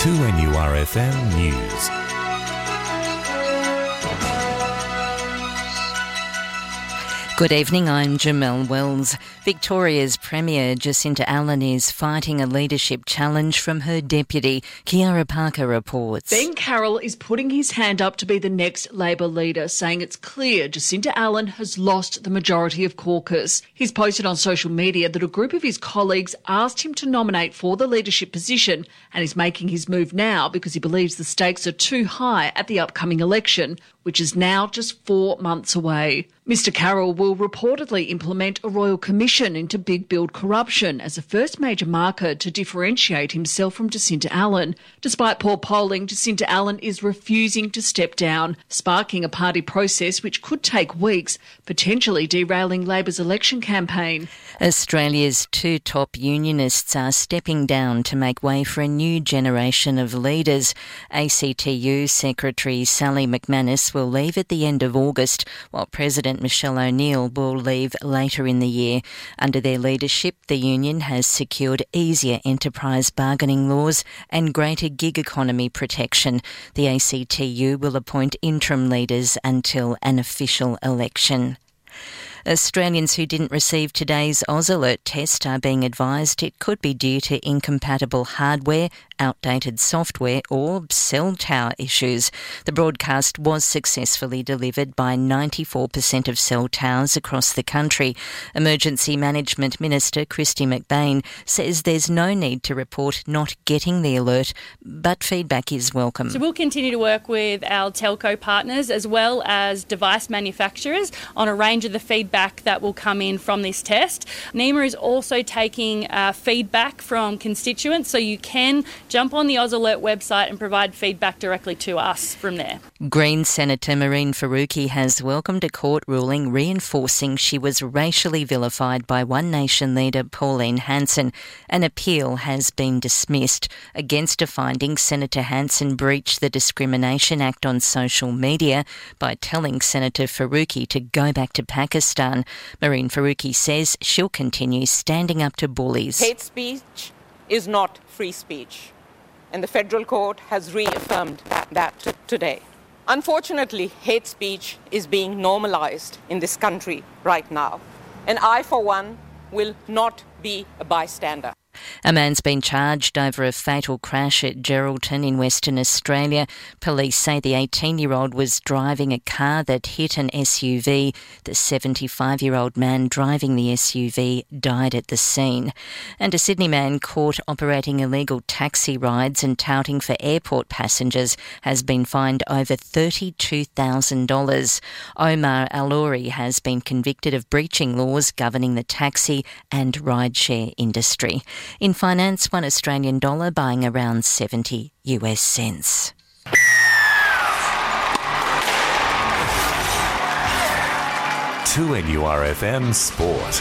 2NURFM News. Good evening, I'm Jamelle Wells. Victoria's Premier Jacinta Allan is fighting a leadership challenge from her deputy. Kiara Parker reports. Ben Carroll is putting his hand up to be the next Labor leader, saying it's clear Jacinta Allan has lost the majority of caucus. He's posted on social media that a group of his colleagues asked him to nominate for the leadership position, and he's making his move now because he believes the stakes are too high at the upcoming election, which is now just 4 months away. Mr Carroll will reportedly implement a royal commission into big build corruption as a first major marker to differentiate himself from Jacinta Allan. Despite poor polling, Jacinta Allan is refusing to step down, sparking a party process which could take weeks, potentially derailing Labor's election campaign. Australia's two top unionists are stepping down to make way for a new generation of leaders. ACTU Secretary Sally McManus will leave at the end of August, while President Michelle O'Neill will leave later in the year. Under their leadership, the union has secured easier enterprise bargaining laws and greater gig economy protection. The ACTU will appoint interim leaders until an official election. Australians who didn't receive today's AusAlert test are being advised it could be due to incompatible hardware, outdated software or cell tower issues. The broadcast was successfully delivered by 94% of cell towers across the country. Emergency Management Minister Kristy McBain says there's no need to report not getting the alert, but feedback is welcome. So we'll continue to work with our telco partners as well as device manufacturers on a range of the feedback that will come in from this test. NEMA is also taking feedback from constituents, so you can jump on the AusAlert website and provide feedback directly to us from there. Green Senator Mehreen Faruqi has welcomed a court ruling reinforcing she was racially vilified by One Nation leader Pauline Hanson. An appeal has been dismissed. Against a finding, Senator Hanson breached the Discrimination Act on social media by telling Senator Faruqi to go back to Pakistan. Mehreen Faruqi says she'll continue standing up to bullies. Hate speech is not free speech, and the federal court has reaffirmed that today. Unfortunately, hate speech is being normalised in this country right now, and I, for one, will not be a bystander. A man's been charged over a fatal crash at Geraldton in Western Australia. Police say the 18-year-old was driving a car that hit an SUV. The 75-year-old man driving the SUV died at the scene. And a Sydney man caught operating illegal taxi rides and touting for airport passengers has been fined over $32,000. Omar Al-Ouri has been convicted of breaching laws governing the taxi and rideshare industry. In finance, $1 Australian dollar buying around 70 US cents. To NURFM Sport.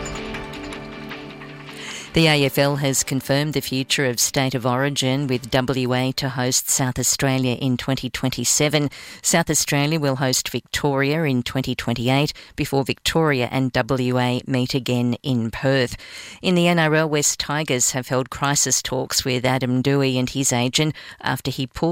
The AFL has confirmed the future of State of Origin with WA to host South Australia in 2027. South Australia will host Victoria in 2028 before Victoria and WA meet again in Perth. In the NRL, West Tigers have held crisis talks with Adam Doueihi and his agent after he pulled